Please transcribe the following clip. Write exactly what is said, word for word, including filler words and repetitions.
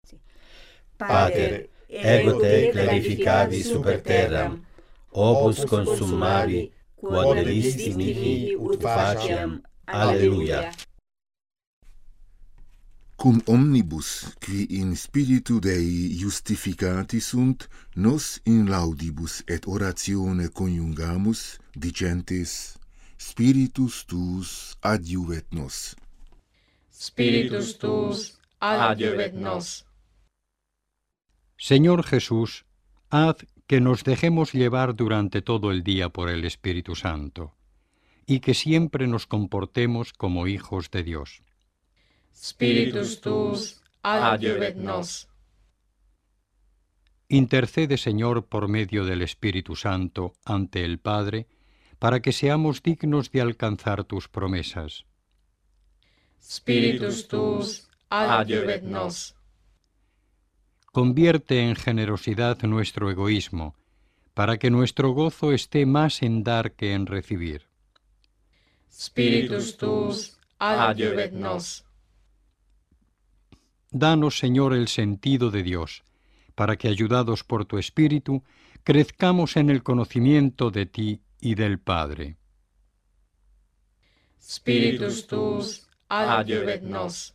Pater, ego te clarificavi super terram, opus consummavi, quod delisti mihi ut faciam. Alleluia. Cum omnibus, qui in spiritu Dei justificati sunt, nos in laudibus et oratione coniungamus, dicentes, Spiritus tuus adiuvet nos. Spiritus tuus adiuvet nos. Señor Jesús, haz que nos dejemos llevar durante todo el día por el Espíritu Santo, y que siempre nos comportemos como hijos de Dios. Spiritus tuus adiuvet nos. Intercede, Señor, por medio del Espíritu Santo, ante el Padre, para que seamos dignos de alcanzar tus promesas. Spiritus tuus adiuvet nos. Convierte en generosidad nuestro egoísmo, para que nuestro gozo esté más en dar que en recibir. Spiritus tuus adiuvet nos. Danos, Señor, el sentido de Dios, para que, ayudados por tu Espíritu, crezcamos en el conocimiento de ti y del Padre. Spiritus tuus adiuvet nos.